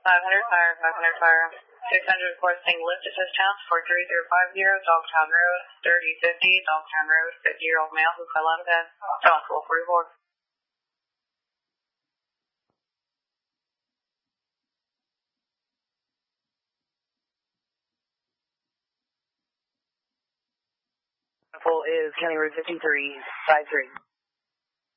fire, 500 fire. 600 requesting lift assist house, 43050, Dogtown Road, 3050, Dogtown Road, 50-year-old male who fell out of bed. Responsible 44. Is County Road 5353.